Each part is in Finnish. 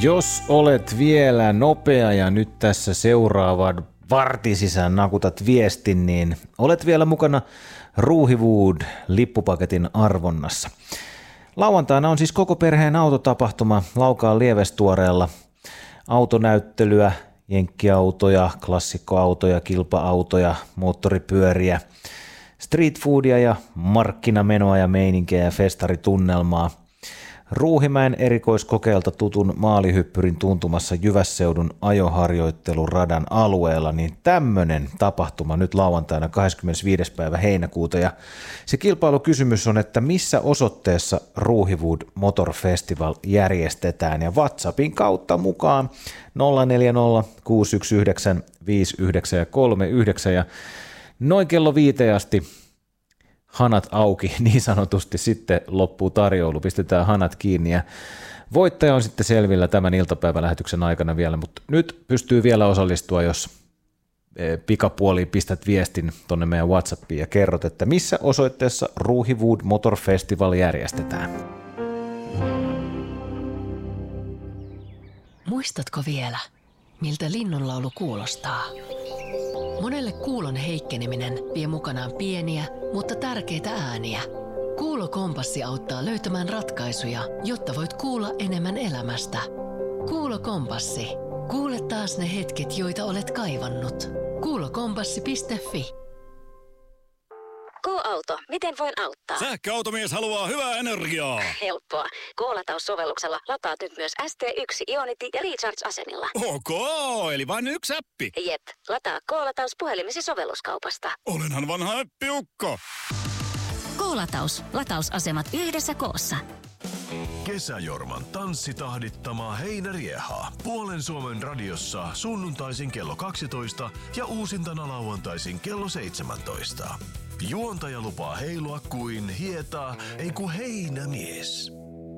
Jos olet vielä nopea ja nyt tässä seuraavan vartin sisään nakutat viestin, niin olet vielä mukana Ruuhiwood lippupaketin arvonnassa. Lauantaina on siis koko perheen autotapahtuma Laukaan Lievestuoreella. Autonäyttelyä, jenkkiautoja, klassikkoautoja, kilpa-autoja, moottoripyöriä, streetfoodia ja markkinamenoa ja meininkiä ja festaritunnelmaa. Ruuhimäen erikoiskokeelta tutun maalihyppyrin tuntumassa Jyvässeudun ajoharjoitteluradan alueella, niin tämmöinen tapahtuma nyt lauantaina 25. päivä heinäkuuta. Ja se kilpailukysymys on, että missä osoitteessa Ruuhiwood Motor Festival järjestetään, ja WhatsAppin kautta mukaan 040 619 59 ja 39 ja noin kello 5 asti hanat auki, niin sanotusti, sitten loppuu tarjoulu, pistetään hanat kiinni ja voittaja on sitten selvillä tämän iltapäivälähetyksen aikana vielä, mutta nyt pystyy vielä osallistua, jos pikapuoliin pistät viestin tonne meidän WhatsAppiin ja kerrot, että missä osoitteessa Ruuhiwood Motor Festival järjestetään. Muistatko vielä, miltä linnunlaulu kuulostaa? Monelle kuulon heikkeneminen vie mukanaan pieniä, mutta tärkeitä ääniä. Kuulokompassi auttaa löytämään ratkaisuja, jotta voit kuulla enemmän elämästä. Kuulokompassi. Kuule taas ne hetket, joita olet kaivannut. Kuulokompassi.fi. K-auto, miten voin auttaa? Sähköautomies haluaa hyvää energiaa. Helppoa. K-lataussovelluksella lataat nyt myös ST1 Ionity ja Recharge-asemilla. Ok, eli vain yksi appi. Jep, lataa K-lataus puhelimesi sovelluskaupasta. Olenhan vanha appiukko. K-lataus. Latausasemat yhdessä koossa. Kesäjorman tanssitahdittamaa heinäriehaa. Puolen Suomen radiossa sunnuntaisin kello 12 ja uusintana lauantaisin kello 17. Juontaja lupaa heilua kuin hietaa, ei kun heinämies.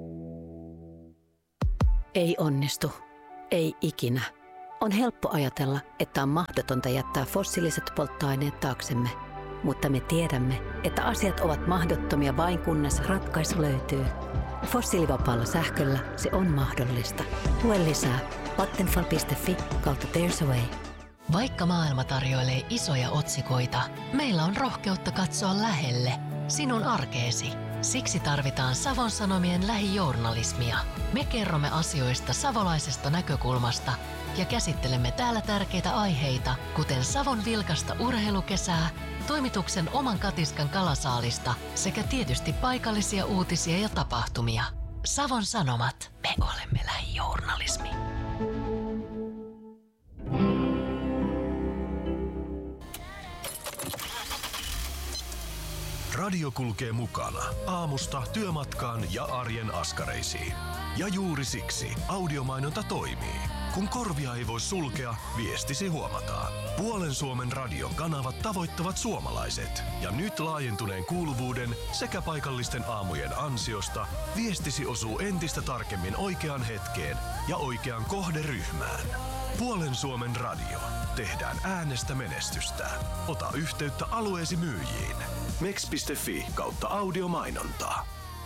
Ei onnistu. Ei ikinä. On helppo ajatella, että on mahdotonta jättää fossiiliset polttoaineet taaksemme. Mutta me tiedämme, että asiat ovat mahdottomia vain kunnes ratkaisu löytyy. Fossiilivapaalla sähköllä se on mahdollista. Lue lisää vattenfall.fi/There's a way. Vaikka maailma tarjoilee isoja otsikoita, meillä on rohkeutta katsoa lähelle, sinun arkeesi. Siksi tarvitaan Savon Sanomien lähijournalismia. Me kerromme asioista savolaisesta näkökulmasta ja käsittelemme täällä tärkeitä aiheita, kuten Savon vilkasta urheilukesää, toimituksen oman katiskan kalasaalista sekä tietysti paikallisia uutisia ja tapahtumia. Savon Sanomat. Me olemme lähijournalismi. Radio kulkee mukana aamusta työmatkaan ja arjen askareisiin. Ja juuri siksi audiomainonta toimii. Kun korvia ei voi sulkea, viestisi huomataan. Puolen Suomen radion kanavat tavoittavat suomalaiset. Ja nyt laajentuneen kuuluvuuden sekä paikallisten aamujen ansiosta viestisi osuu entistä tarkemmin oikeaan hetkeen ja oikeaan kohderyhmään. Puolen Suomen radio. Tehdään äänestä menestystä. Ota yhteyttä alueesi myyjiin. Mex.fi/audiomainontaa.